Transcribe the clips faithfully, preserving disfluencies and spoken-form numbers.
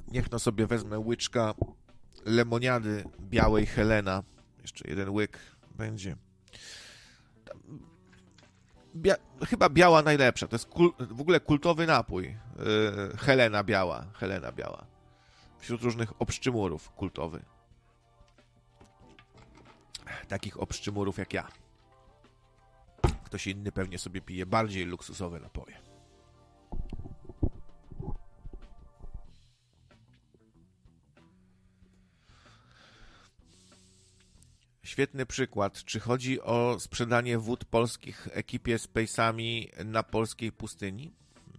Niech no sobie wezmę łyczka lemoniady białej Helena. Jeszcze jeden łyk będzie. Bia- chyba biała najlepsza. To jest kul- w ogóle kultowy napój. Yy, Helena biała. Helena biała. Wśród różnych obszczymurów kultowy. Takich obszczymurów jak ja. Ktoś inny pewnie sobie pije bardziej luksusowe napoje. Świetny przykład. Czy chodzi o sprzedanie wód polskich ekipie z pejsami na polskiej pustyni?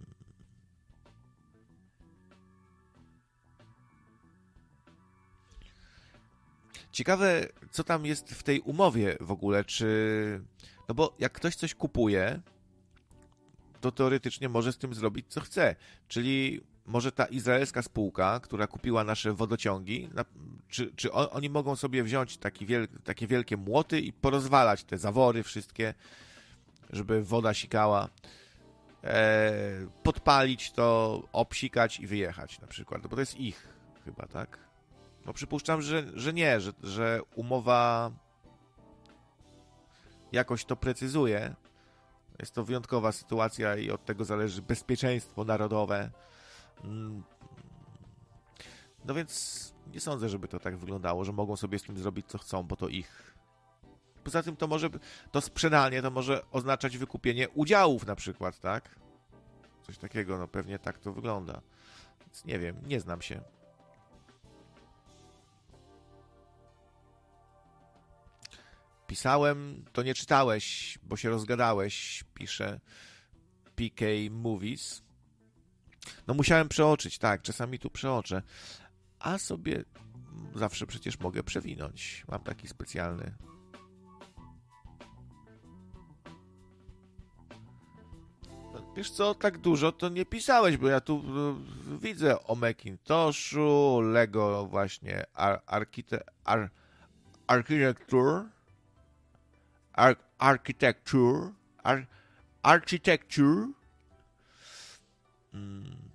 Ciekawe, co tam jest w tej umowie w ogóle, czy... No bo jak ktoś coś kupuje, to teoretycznie może z tym zrobić, co chce. Czyli może ta izraelska spółka, która kupiła nasze wodociągi, na, czy, czy on, oni mogą sobie wziąć taki wiel, takie wielkie młoty i porozwalać te zawory wszystkie, żeby woda sikała, e, podpalić to, obsikać i wyjechać na przykład, bo to jest ich chyba, tak? No przypuszczam, że, że nie, że, że umowa jakoś to precyzuje. Jest to wyjątkowa sytuacja i od tego zależy bezpieczeństwo narodowe. No więc nie sądzę, żeby to tak wyglądało, że mogą sobie z tym zrobić co chcą, bo to ich. Poza tym to może, to sprzedanie to może oznaczać wykupienie udziałów na przykład, tak? Coś takiego, no pewnie tak to wygląda. Więc nie wiem, nie znam się. Pisałem, to nie czytałeś, bo się rozgadałeś, pisze P K Movies. No musiałem przeoczyć, tak, czasami tu przeoczę. A sobie zawsze przecież mogę przewinąć. Mam taki specjalny. No, wiesz co, tak dużo to nie pisałeś, bo ja tu y, widzę o Macintoshu, Lego właśnie, ar, archite, ar, architecture, ar, architecture, ar, architecture. Hmm.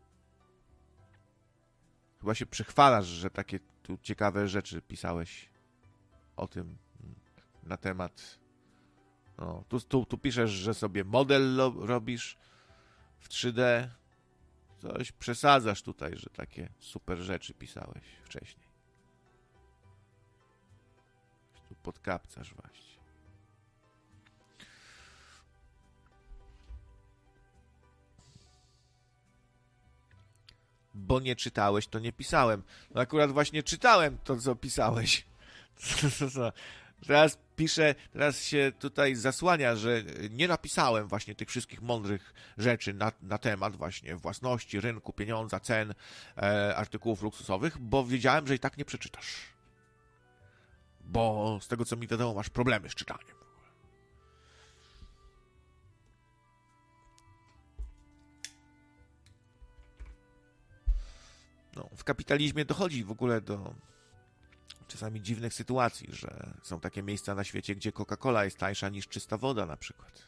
Chyba się przechwalasz, że takie tu ciekawe rzeczy pisałeś o tym na temat. No, tu, tu, tu piszesz, że sobie model lo, robisz w trzy D. Coś przesadzasz tutaj, że takie super rzeczy pisałeś wcześniej. Tu podkapcasz właśnie. Bo nie czytałeś, to nie pisałem. No akurat właśnie czytałem to, co pisałeś. Teraz piszę, teraz się tutaj zasłania, że nie napisałem właśnie tych wszystkich mądrych rzeczy na, na temat właśnie własności, rynku, pieniądza, cen, e, artykułów luksusowych, bo wiedziałem, że i tak nie przeczytasz. Bo z tego, co mi wiadomo, masz problemy z czytaniem. No, w kapitalizmie dochodzi w ogóle do czasami dziwnych sytuacji, że są takie miejsca na świecie, gdzie Coca-Cola jest tańsza niż czysta woda na przykład.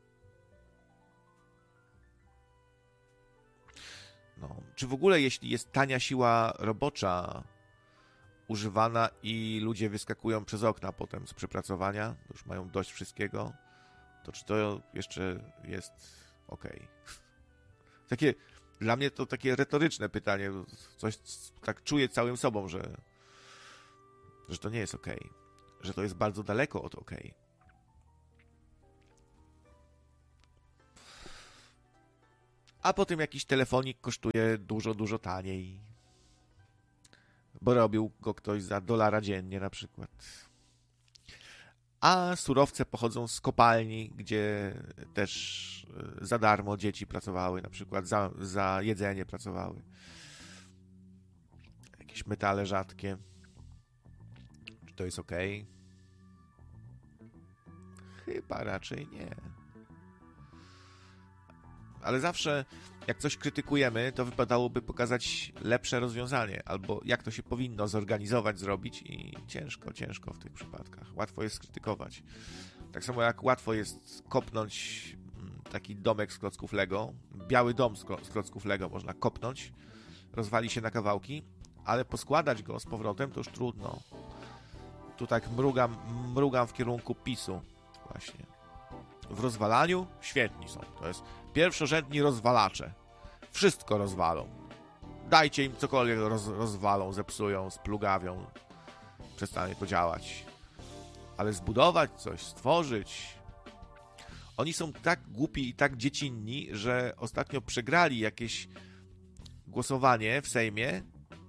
No, czy w ogóle jeśli jest tania siła robocza używana i ludzie wyskakują przez okna potem z przepracowania, już mają dość wszystkiego, to czy to jeszcze jest okej? Takie, dla mnie to takie retoryczne pytanie, coś tak czuję całym sobą, że że to nie jest okej, że to jest bardzo daleko od okej. A potem jakiś telefonik kosztuje dużo, dużo taniej, bo robił go ktoś za dolara dziennie na przykład. A surowce pochodzą z kopalni, gdzie też za darmo dzieci pracowały, na przykład za, za jedzenie pracowały. Jakieś metale rzadkie. Czy to jest okej? Chyba raczej nie. Ale zawsze jak coś krytykujemy, to wypadałoby pokazać lepsze rozwiązanie, albo jak to się powinno zorganizować, zrobić i ciężko, ciężko w tych przypadkach. Łatwo jest skrytykować. Tak samo jak łatwo jest kopnąć taki domek z klocków Lego, biały dom z klocków Lego można kopnąć rozwali się na kawałki, ale poskładać go z powrotem to już trudno. Tu tak mrugam, mrugam w kierunku PiSu właśnie. W rozwalaniu świetni są. To jest pierwszorzędni rozwalacze. Wszystko rozwalą. Dajcie im cokolwiek roz, rozwalą, zepsują, splugawią. Przestanie to działać. Ale zbudować coś, stworzyć... Oni są tak głupi i tak dziecinni, że ostatnio przegrali jakieś głosowanie w Sejmie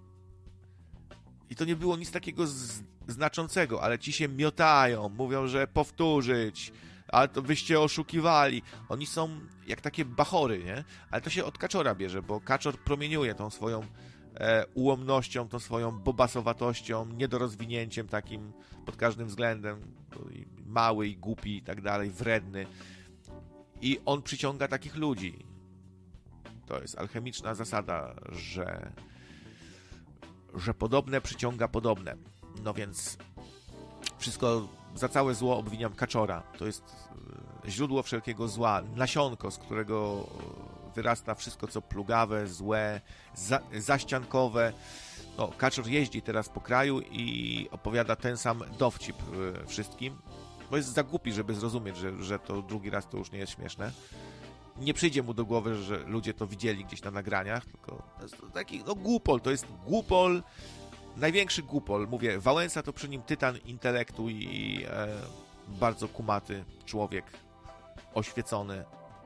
i to nie było nic takiego z, znaczącego, ale ci się miotają, mówią, że powtórzyć, ale to wyście oszukiwali. Oni są jak takie bachory, nie? Ale to się od Kaczora bierze, bo Kaczor promieniuje tą swoją e, ułomnością, tą swoją bobasowatością, niedorozwinięciem takim pod każdym względem. Mały i głupi i tak dalej, wredny. I on przyciąga takich ludzi. To jest alchemiczna zasada, że, że podobne przyciąga podobne. No więc wszystko, za całe zło obwiniam Kaczora. To jest źródło wszelkiego zła, nasionko, z którego wyrasta wszystko, co plugawe, złe, za, zaściankowe. No, Kaczor jeździ teraz po kraju i opowiada ten sam dowcip wszystkim, bo jest za głupi, żeby zrozumieć, że, że to drugi raz to już nie jest śmieszne. Nie przyjdzie mu do głowy, że ludzie to widzieli gdzieś na nagraniach, tylko to jest taki, no głupol, to jest głupol, największy głupol. Mówię, Wałęsa to przy nim tytan intelektu i e, bardzo kumaty człowiek, oświecony.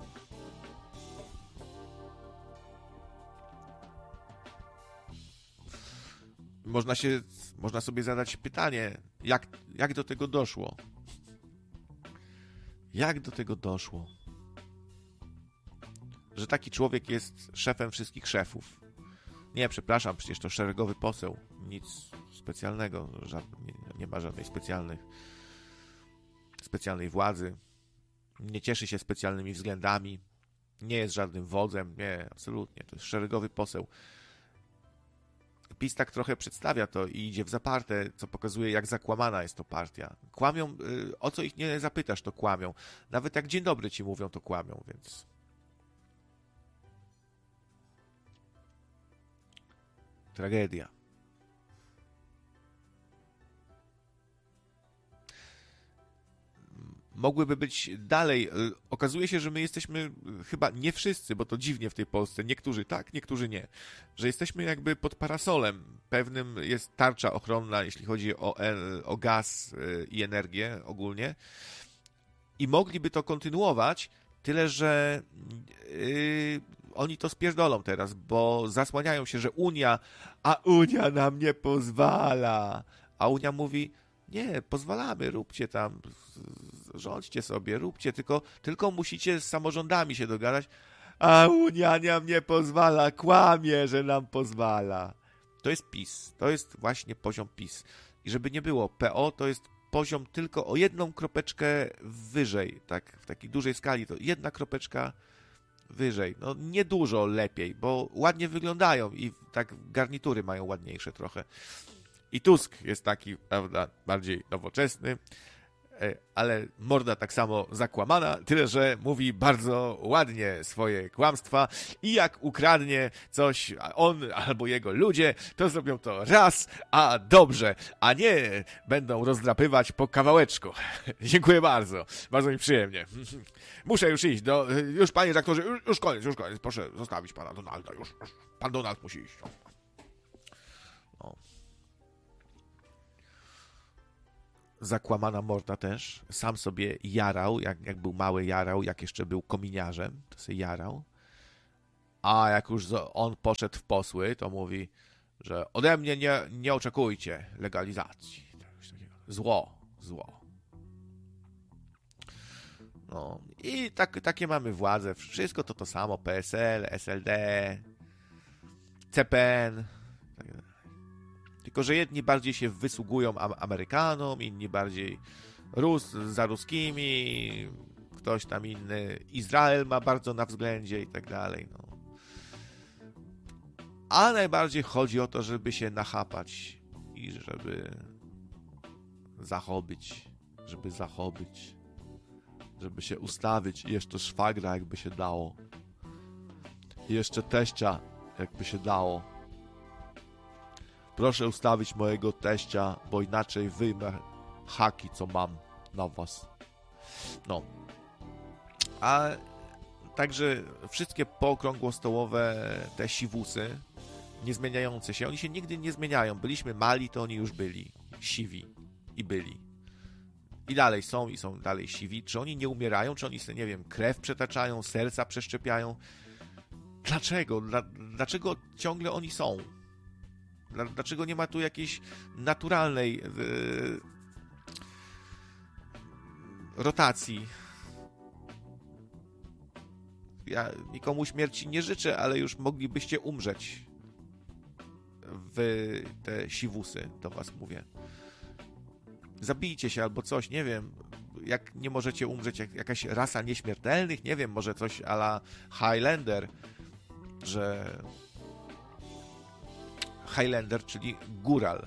Można się, można sobie zadać pytanie, jak, jak do tego doszło? Jak do tego doszło? Że taki człowiek jest szefem wszystkich szefów. Nie, przepraszam, przecież to szeregowy poseł. Nic specjalnego. Żadne, nie, nie ma żadnej specjalnych, specjalnej władzy. Nie cieszy się specjalnymi względami. Nie jest żadnym wodzem. Nie, absolutnie. To jest szeregowy poseł. PiS tak trochę przedstawia to i idzie w zaparte, co pokazuje, jak zakłamana jest to partia. Kłamią, o co ich nie zapytasz, to kłamią. Nawet jak dzień dobry ci mówią, to kłamią, więc... Tragedia. Mogłyby być dalej. Okazuje się, że my jesteśmy chyba nie wszyscy, bo to dziwnie w tej Polsce. Niektórzy tak, niektórzy nie. Że jesteśmy jakby pod parasolem. Pewnym jest tarcza ochronna, jeśli chodzi o, o gaz i energię ogólnie. I mogliby to kontynuować, tyle że yy, oni to spierdolą teraz, bo zasłaniają się, że Unia, a Unia nam nie pozwala. A Unia mówi, nie, pozwalamy, róbcie tam, rządźcie sobie, róbcie, tylko, tylko musicie z samorządami się dogadać. A Unia nam nie pozwala, kłamie, że nam pozwala. To jest PiS, to jest właśnie poziom PiS. I żeby nie było, P O to jest poziom tylko o jedną kropeczkę wyżej, tak, w takiej dużej skali, to jedna kropeczka wyżej. No niedużo lepiej, bo ładnie wyglądają i tak garnitury mają ładniejsze trochę. I Tusk jest taki, prawda, bardziej nowoczesny, ale morda tak samo zakłamana, tyle że mówi bardzo ładnie swoje kłamstwa i jak ukradnie coś on albo jego ludzie, to zrobią to raz, a dobrze, a nie będą rozdrapywać po kawałeczku. Dziękuję bardzo, bardzo mi przyjemnie. Muszę już iść, do, już panie redaktorze, już, już koniec, już koniec, proszę zostawić pana Donalda, już, już pan Donald musi iść. No. Zakłamana morda też. Sam sobie jarał, jak, jak był mały jarał, jak jeszcze był kominiarzem, to sobie jarał. A jak już on poszedł w posły, to mówi, że ode mnie nie, nie oczekujcie legalizacji. Zło, zło. No i tak, takie mamy władze. Wszystko to to samo. P S L, S L D, C P N. Tylko że jedni bardziej się wysługują Amerykanom, inni bardziej Rus za ruskimi, ktoś tam inny Izrael ma bardzo na względzie i tak dalej. No. A najbardziej chodzi o to, żeby się nachapać i żeby zachobyć, żeby zachobyć, żeby się ustawić i jeszcze szwagra jakby się dało. I jeszcze teścia jakby się dało. proszę ustawić mojego teścia, bo inaczej wyjmę haki, co mam na was. No. A także wszystkie pookrągłostołowe te siwusy, niezmieniające się, oni się nigdy nie zmieniają. Byliśmy mali, to oni już byli siwi i byli. I dalej są i są dalej siwi. Czy oni nie umierają? Czy oni sobie, nie wiem, krew przetaczają, serca przeszczepiają? Dlaczego? Dla, dlaczego ciągle oni są? Dla, dlaczego nie ma tu jakiejś naturalnej yy, rotacji? Ja nikomu śmierci nie życzę, ale już moglibyście umrzeć w te siwusy, do was mówię. Zabijcie się albo coś, nie wiem. Jak nie możecie umrzeć, jak jakaś rasa nieśmiertelnych, nie wiem, może coś a la Highlander, że Highlander, czyli góral.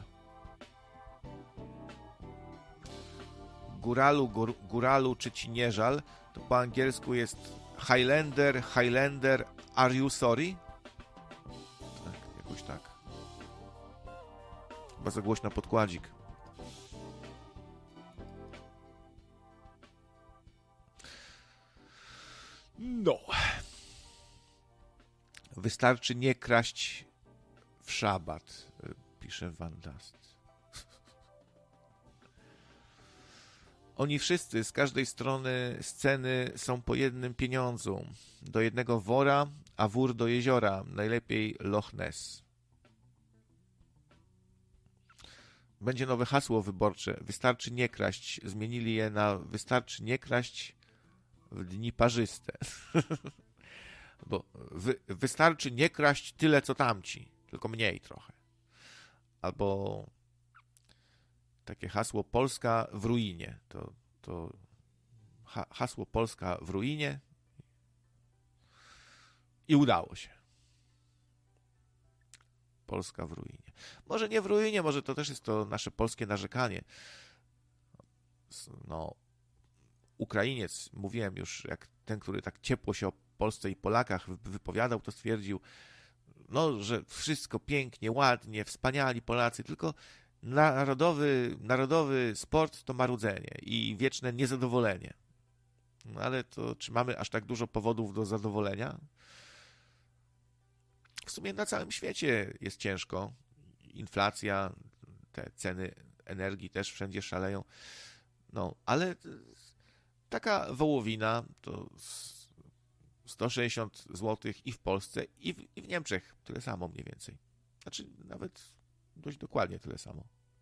Góralu, gór, góralu, czy ci nie żal, to po angielsku jest Highlander, Highlander, are you sorry? Tak, jakoś tak. Chyba za głośno podkładzik. No. Wystarczy nie kraść w szabat, pisze Van Dust. Oni wszyscy z każdej strony sceny są po jednym pieniądzu. Do jednego wora, a wór do jeziora. Najlepiej Loch Ness. Będzie nowe hasło wyborcze. Wystarczy nie kraść. Zmienili je na wystarczy nie kraść w dni parzyste. Bo wy, wystarczy nie kraść tyle, co tamci. Tylko mniej trochę. Albo takie hasło Polska w ruinie. To, to ha, hasło Polska w ruinie i udało się. Polska w ruinie. Może nie w ruinie, może to też jest to nasze polskie narzekanie. No, Ukrainiec, mówiłem już, jak ten, który tak ciepło się o Polsce i Polakach wypowiadał, to stwierdził, no, że wszystko pięknie, ładnie, wspaniali Polacy, tylko Narodowy, narodowy sport to marudzenie i wieczne niezadowolenie. No ale to czy mamy aż tak dużo powodów do zadowolenia? W sumie na całym świecie jest ciężko. Inflacja, te ceny energii też wszędzie szaleją. No, ale taka wołowina to sto sześćdziesiąt złotych i w Polsce, i w, i w Niemczech tyle samo mniej więcej. Znaczy nawet dość dokładnie tyle samo.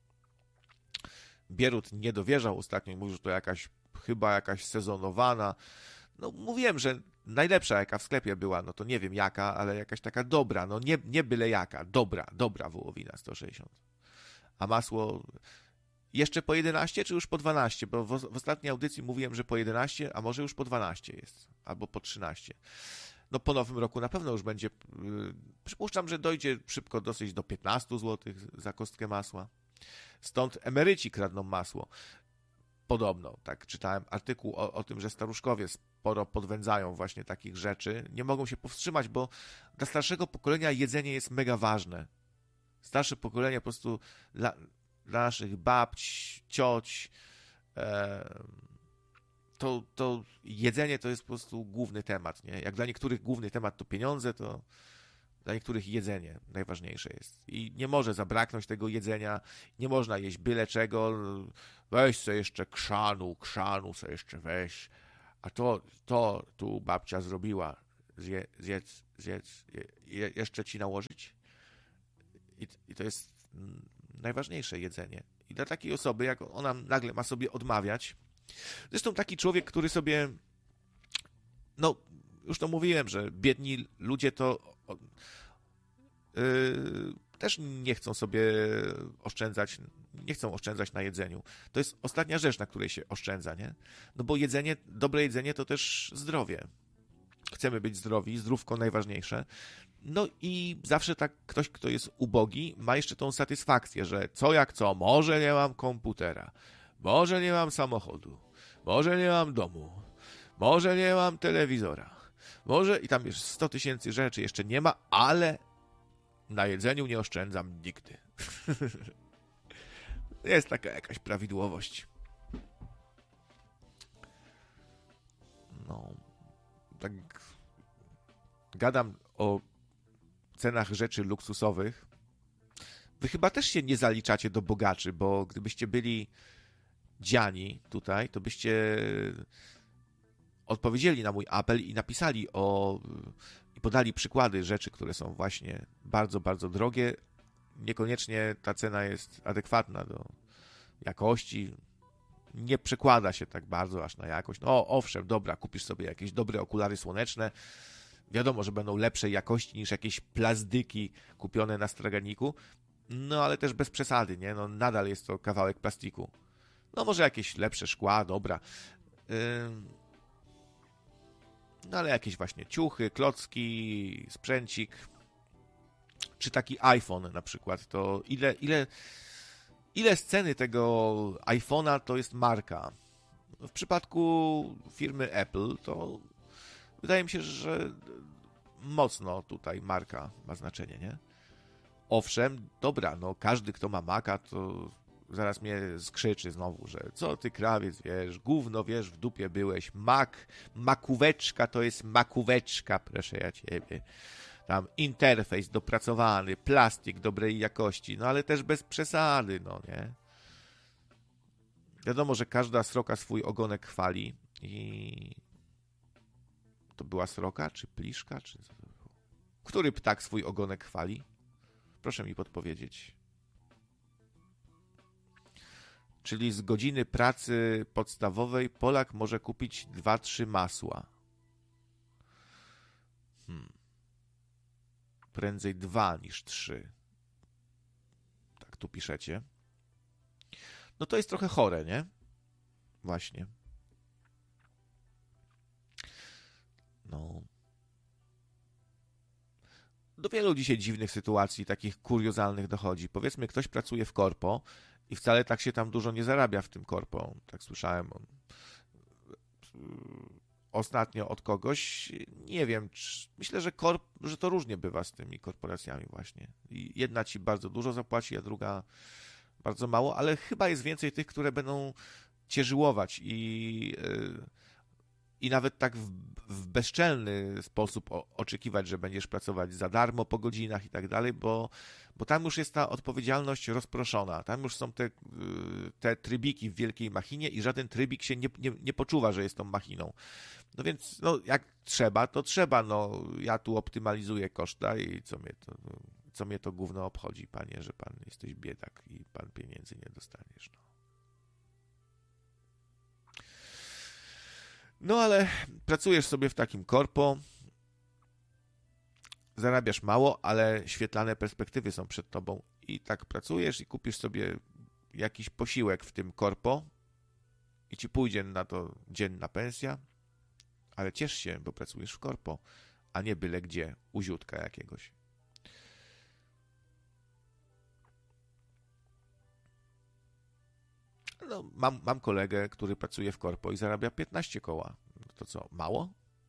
Bierut nie dowierzał ostatnio, mówił, że to jakaś, chyba jakaś sezonowana. No mówiłem, że najlepsza jaka w sklepie była, no to nie wiem jaka, ale jakaś taka dobra, no nie, nie byle jaka, dobra, dobra wołowina sto sześćdziesiąt. A masło jeszcze po jedenaście, czy już po dwanaście? Bo w, w ostatniej audycji mówiłem, że po jedenaście, a może już po dwanaście jest, albo po trzynaście. No po nowym roku na pewno już będzie, yy, przypuszczam, że dojdzie szybko dosyć do piętnaście złotych za kostkę masła. Stąd emeryci kradną masło. Podobno, tak czytałem artykuł o, o tym, że staruszkowie sporo podwędzają właśnie takich rzeczy. Nie mogą się powstrzymać, bo dla starszego pokolenia jedzenie jest mega ważne. Starsze pokolenie po prostu dla, dla naszych babć, cioć, e, to, to jedzenie to jest po prostu główny temat, nie? Jak dla niektórych główny temat to pieniądze, to dla niektórych jedzenie najważniejsze jest. I nie może zabraknąć tego jedzenia, nie można jeść byle czego, weź sobie jeszcze krzanu, krzanu sobie jeszcze weź, a to, to tu babcia zrobiła, zje, zjedz, zjedz, je, jeszcze ci nałożyć. I, I to jest najważniejsze jedzenie. I dla takiej osoby, jak ona nagle ma sobie odmawiać, zresztą taki człowiek, który sobie, no, już to mówiłem, że biedni ludzie to yy, też nie chcą sobie oszczędzać, nie chcą oszczędzać na jedzeniu. To jest ostatnia rzecz, na której się oszczędza, nie? No bo jedzenie, dobre jedzenie to też zdrowie. Chcemy być zdrowi, zdrówko najważniejsze. No i zawsze tak ktoś, kto jest ubogi, ma jeszcze tą satysfakcję, że co jak co, może nie mam komputera, może nie mam samochodu, może nie mam domu, może nie mam telewizora, może i tam jest sto tysięcy rzeczy jeszcze nie ma, ale na jedzeniu nie oszczędzam nigdy. Jest taka jakaś prawidłowość. No, tak gadam o cenach rzeczy luksusowych. Wy chyba też się nie zaliczacie do bogaczy, bo gdybyście byli dziani tutaj, to byście odpowiedzieli na mój apel i napisali o i podali przykłady rzeczy, które są właśnie bardzo, bardzo drogie. Niekoniecznie ta cena jest adekwatna do jakości. Nie przekłada się tak bardzo aż na jakość. No owszem, dobra, kupisz sobie jakieś dobre okulary słoneczne. Wiadomo, że będą lepszej jakości niż jakieś plazdyki kupione na straganiku. No ale też bez przesady, nie? No nadal jest to kawałek plastiku. No może jakieś lepsze szkła, dobra. Yy... No ale jakieś właśnie ciuchy, klocki, sprzęcik. Czy taki iPhone na przykład, to ile, ile, ile z ceny tego iPhone'a to jest marka? W przypadku firmy Apple to wydaje mi się, że mocno tutaj marka ma znaczenie, nie? Owszem, dobra, no każdy, kto ma Maca, to zaraz mnie skrzyczy znowu, że co ty krawiec, wiesz, gówno, wiesz, w dupie byłeś, mak, makóweczka to jest makóweczka, proszę ja ciebie. Tam interfejs dopracowany, plastik dobrej jakości, no ale też bez przesady, no nie? Wiadomo, że każda sroka swój ogonek chwali i to była sroka, czy pliszka, czy... Który ptak swój ogonek chwali? Proszę mi podpowiedzieć. Czyli z godziny pracy podstawowej Polak może kupić dwa trzy masła. Hmm. Prędzej dwa niż trzy. Tak tu piszecie. No to jest trochę chore, nie? Właśnie. No. Do wielu dzisiaj dziwnych sytuacji, takich kuriozalnych dochodzi. Powiedzmy, ktoś pracuje w korpo i wcale tak się tam dużo nie zarabia w tym korpo. Tak słyszałem ostatnio od kogoś. Nie wiem, czy... myślę, że, korp... że to różnie bywa z tymi korporacjami właśnie. I jedna ci bardzo dużo zapłaci, a druga bardzo mało, ale chyba jest więcej tych, które będą cię żyłować i... Yy... I nawet tak w, w bezczelny sposób o, oczekiwać, że będziesz pracować za darmo po godzinach i tak dalej, bo, bo tam już jest ta odpowiedzialność rozproszona. Tam już są te, te trybiki w wielkiej machinie i żaden trybik się nie, nie, nie poczuwa, że jest tą machiną. No więc no, jak trzeba, to trzeba. No, ja tu optymalizuję koszta i co mnie to, co mnie to gówno obchodzi, panie, że pan jesteś biedak i pan pieniędzy nie dostaniesz. No. No ale pracujesz sobie w takim korpo, zarabiasz mało, ale świetlane perspektywy są przed tobą i tak pracujesz i kupisz sobie jakiś posiłek w tym korpo i ci pójdzie na to dzienna pensja, ale ciesz się, bo pracujesz w korpo, a nie byle gdzie, u ziutka jakiegoś. No, mam, mam kolegę, który pracuje w korpo i zarabia piętnaście koła. To co, mało?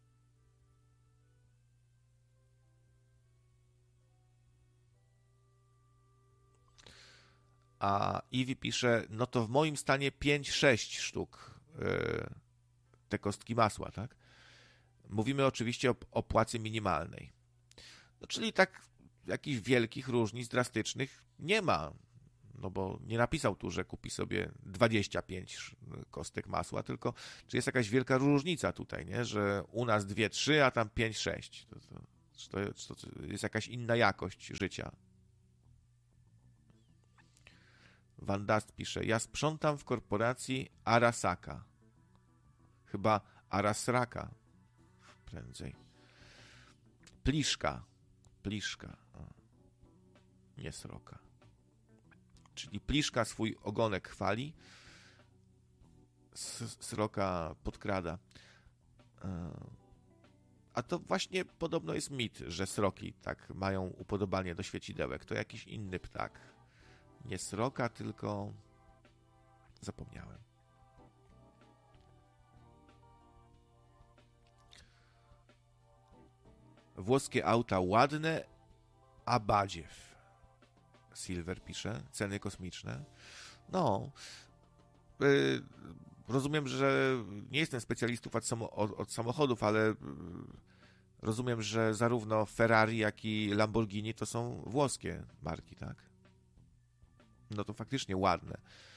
A Iwi pisze, no to w moim stanie pięć sześć sztuk yy, te kostki masła, tak? Mówimy oczywiście o, o płacy minimalnej. No, czyli tak jakichś wielkich różnic drastycznych nie ma. No bo nie napisał tu, że kupi sobie dwadzieścia pięć kostek masła, tylko czy jest jakaś wielka różnica tutaj, nie? Że u nas dwie trzy, a tam pięć sześć. To, to, to, to jest jakaś inna jakość życia. Van Dast pisze, ja sprzątam w korporacji Arasaka. Chyba Arasraka prędzej. Pliszka. Pliszka. Nie sroka. Czyli pliszka swój ogonek chwali, sroka podkrada. A to właśnie podobno jest mit, że sroki tak mają upodobanie do świecidełek. To jakiś inny ptak. Nie sroka, tylko zapomniałem. Włoskie auta ładne, a badziew. Silver pisze, ceny kosmiczne. No, yy, rozumiem, że nie jestem specjalistą od, samo, od, od samochodów, ale yy, rozumiem, że zarówno Ferrari, jak i Lamborghini to są włoskie marki, tak? No to faktycznie ładne.